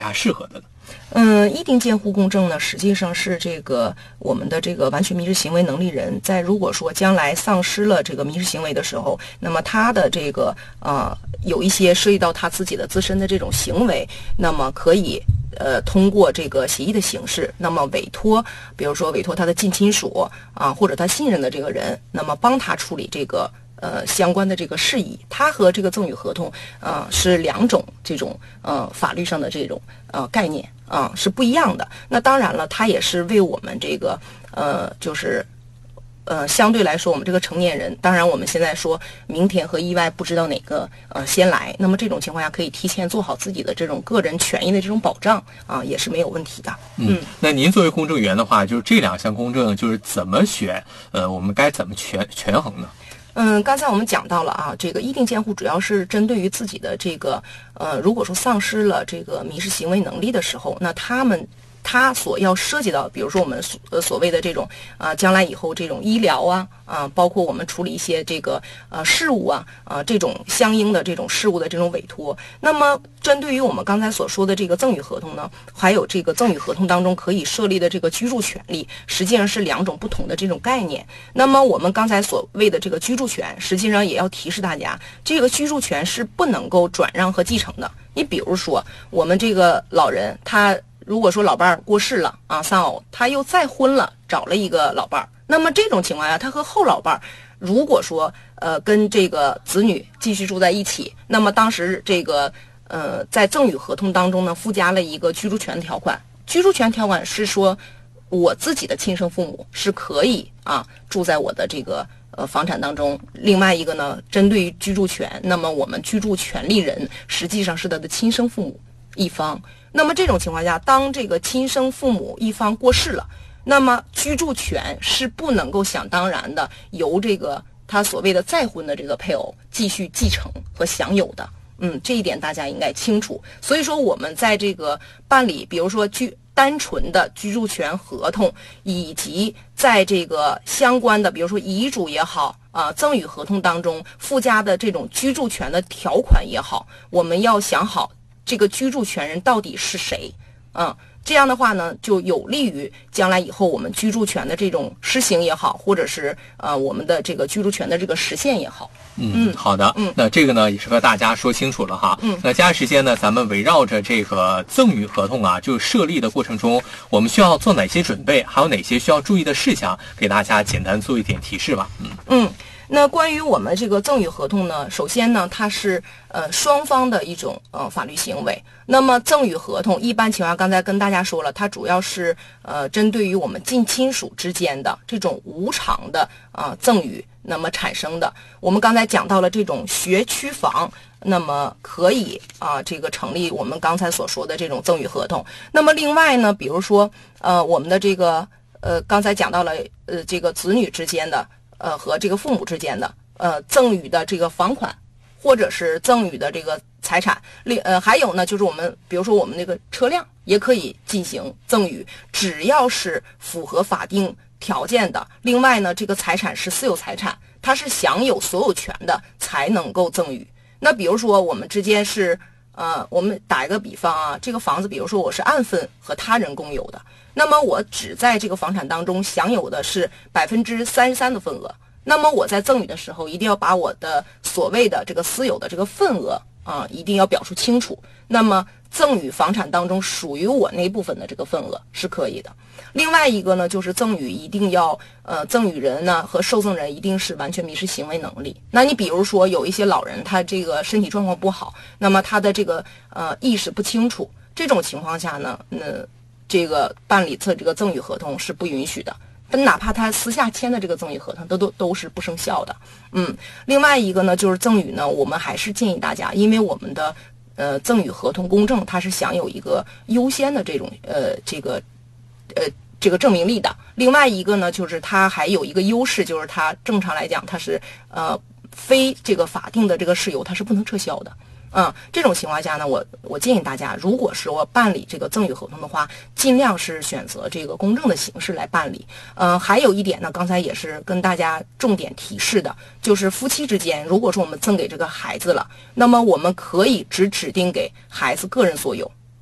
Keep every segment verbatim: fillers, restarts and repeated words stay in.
适合的呢？ 嗯，议定监护公证呢，实际上是这个我们的这个完全民事行为能力人，在如果说将来丧失了这个民事行为的时候，那么他的这个呃有一些涉及到他自己的自身的这种行为，那么可以呃通过这个协议的形式，那么委托，比如说委托他的近亲属啊，或者他信任的这个人，那么帮他处理这个。呃，相关的这个事宜，它和这个赠与合同，呃，是两种这种呃法律上的这种呃概念啊、呃、是不一样的。那当然了，它也是为我们这个呃就是呃相对来说，我们这个成年人，当然我们现在说明天和意外不知道哪个呃先来，那么这种情况下可以提前做好自己的这种个人权益的这种保障啊、呃，也是没有问题的。 嗯，那您作为公证员的话，就是这两项公证就是怎么选？呃，我们该怎么权权衡呢？ 嗯，刚才我们讲到了啊，这个议定监护主要是针对于自己的这个呃，如果说丧失了这个民事行为能力的时候，那他们他所要涉及到，比如说我们所呃所谓的这种啊、呃，将来以后这种医疗啊啊、呃，包括我们处理一些这个呃事务啊啊、呃、这种相应的这种事务的这种委托，那么针对于我们刚才所说的这个赠与合同呢，还有这个赠与合同当中可以设立的这个居住权利，实际上是两种不同的这种概念。那么我们刚才所谓的这个居住权，实际上也要提示大家，这个居住权是不能够转让和继承的。你比如说，我们这个老人他。如果说老伴儿过世了啊，丧偶，他又再婚了，找了一个老伴儿，那么这种情况下，他和后老伴儿，如果说呃跟这个子女继续住在一起，那么当时这个呃在赠与合同当中呢，附加了一个居住权条款。居住权条款是说，我自己的亲生父母是可以啊住在我的这个呃房产当中。另外一个呢，针对于居住权，那么我们居住权利人实际上是他的亲生父母一方。那么这种情况下，当这个亲生父母一方过世了，那么居住权是不能够想当然的由这个他所谓的再婚的这个配偶继续继承和享有的。嗯，这一点大家应该清楚。所以说我们在这个办理，比如说居单纯的居住权合同，以及在这个相关的，比如说遗嘱也好啊、呃，赠与合同当中附加的这种居住权的条款也好，我们要想好。这个居住权人到底是谁？嗯，这样的话呢，就有利于将来以后我们居住权的这种施行也好，或者是呃我们的这个居住权的这个实现也好。 嗯，好的。 嗯， 那这个呢也是和大家说清楚了哈。 嗯， 那接下来时间呢，咱们围绕着这个赠与合同啊，就设立的过程中，我们需要做哪些准备，还有哪些需要注意的事项，给大家简单做一点提示吧。嗯嗯。那关于我们这个赠与合同呢，首先呢，它是呃双方的一种呃法律行为。那么赠与合同一般情况下，刚才跟大家说了，它主要是呃针对于我们近亲属之间的这种无偿的啊、呃、赠与，那么产生的。我们刚才讲到了这种学区房，那么可以啊、呃、这个成立我们刚才所说的这种赠与合同。那么另外呢，比如说呃我们的这个呃刚才讲到了呃这个子女之间的。呃，和这个父母之间的呃赠与的这个房款，或者是赠与的这个财产，另呃还有呢，就是我们比如说我们那个车辆也可以进行赠与，只要是符合法定条件的。另外呢，这个财产是私有财产，它是享有所有权的才能够赠与。那比如说我们之间是呃，我们打一个比方啊，这个房子比如说我是按份和他人共有的。那么我只在这个房产当中享有的是百分之三十三的份额。那么我在赠与的时候，一定要把我的所谓的这个私有的这个份额啊，一定要表述清楚。那么赠与房产当中属于我那部分的这个份额是可以的。另外一个呢，就是赠与一定要呃，赠与人呢和受赠人一定是完全民事行为能力。那你比如说有一些老人，他这个身体状况不好，那么他的这个呃意识不清楚，这种情况下呢，那这个办理这这个赠与合同是不允许的，但哪怕他私下签的这个赠与合同都都都是不生效的。嗯，另外一个呢，就是赠与呢，我们还是建议大家，因为我们的呃赠与合同公证它是享有一个优先的这种呃这个呃这个证明力的。另外一个呢，就是它还有一个优势，就是它正常来讲它是呃非这个法定的这个事由它是不能撤销的。嗯，这种情况下呢，我我建议大家，如果是我办理这个赠与合同的话，尽量是选择这个公证的形式来办理。嗯、呃，还有一点呢，刚才也是跟大家重点提示的，就是夫妻之间，如果说我们赠给这个孩子了，那么我们可以只指定给孩子个人所有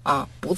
啊，不